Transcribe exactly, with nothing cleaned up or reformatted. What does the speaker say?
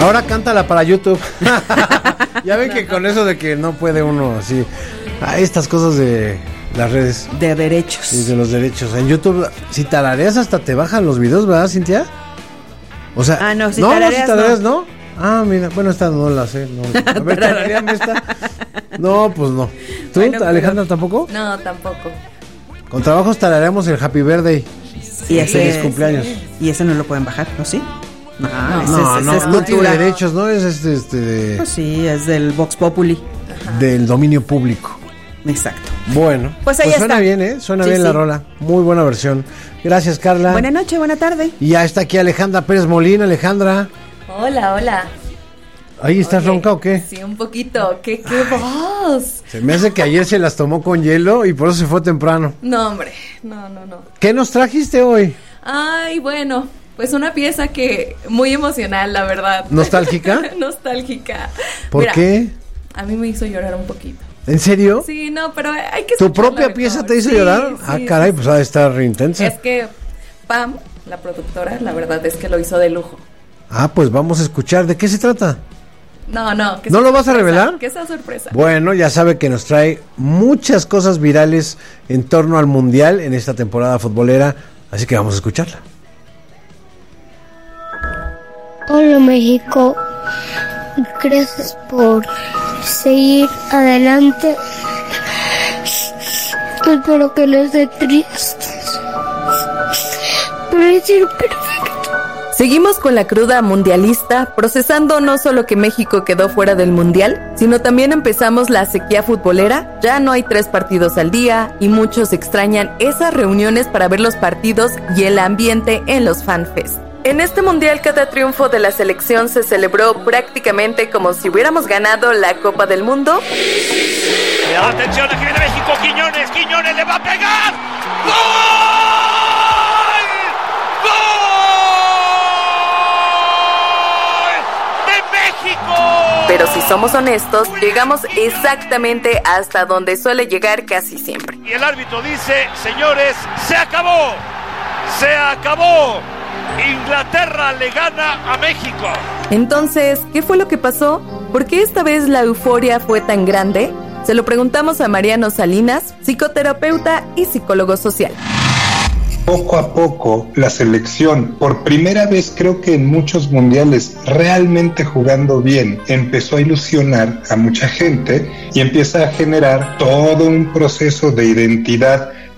Ahora cántala para YouTube. Ya ven que con eso de que no puede uno así. Ah, estas cosas de las redes. De derechos. Y de los derechos. En YouTube, si tarareas hasta te bajan los videos, ¿verdad, Cintia? O sea, ah, no, si no, tarareas, no, si tarareas no. no. Ah, mira, bueno, esta no la sé. No. A ver, tarareame esta. No, pues no. ¿Tú, bueno, Alejandra, pero... tampoco? No, tampoco. Con trabajos tarareamos el Happy Birthday. Y ese feliz cumpleaños. Sí. Y ese no lo pueden bajar, ¿no? ¿Sí? No, no, ese, no, ese no, es no tiene derechos, ¿no? Es este, este de... Pues sí, es del Vox Populi. Ajá. Del dominio público. Exacto. Bueno, pues, ahí pues suena está. bien, ¿eh? Suena sí, bien sí. la rola. Muy buena versión. Gracias, Carla. Buenas noches, buena tarde. Y ya está aquí Alejandra Pérez Molina. Alejandra. Hola, hola. ¿Ahí estás okay. ronca o qué? Sí, un poquito. ¿Qué, qué voz? Se me hace que ayer se las tomó con hielo y por eso se fue temprano. No, hombre. No, no, no. ¿Qué nos trajiste hoy? Ay, bueno, pues una pieza que muy emocional, la verdad. ¿Nostálgica? Nostálgica. ¿Por Mira, qué? A mí me hizo llorar un poquito. ¿En serio? Sí, no, pero hay que... ¿Tu propia pieza te hizo sí, llorar? Sí, ah, caray, sí, pues ha de estar intensa. Es que Pam, la productora, la verdad es que lo hizo de lujo. Ah, pues vamos a escuchar. ¿De qué se trata? No, no. ¿No lo vas a revelar? Que sea sorpresa. Bueno, ya sabe que nos trae muchas cosas virales en torno al Mundial en esta temporada futbolera, así que vamos a escucharla. Hola México, gracias por seguir adelante. Espero que les dé tristes, pero es perfecto. Seguimos con la cruda mundialista, procesando no solo que México quedó fuera del mundial, sino también empezamos la sequía futbolera. Ya no hay tres partidos al día y muchos extrañan esas reuniones para ver los partidos y el ambiente en los fanfest. En este mundial cada triunfo de la selección se celebró prácticamente como si hubiéramos ganado la Copa del Mundo. Cuidado, atención, aquí viene México, Quiñones, Quiñones le va a pegar. ¡Gol! ¡Gol! ¡De México! Pero si somos honestos, llegamos exactamente hasta donde suele llegar casi siempre. Y el árbitro dice, señores, se acabó, se acabó. Inglaterra le gana a México. Entonces, ¿qué fue lo que pasó? ¿Por qué esta vez la euforia fue tan grande? Se lo preguntamos a Mariano Salinas, psicoterapeuta y psicólogo social. Poco a poco, la selección, por primera vez creo que en muchos mundiales, realmente jugando bien, empezó a ilusionar a mucha gente y empieza a generar todo un proceso de identidad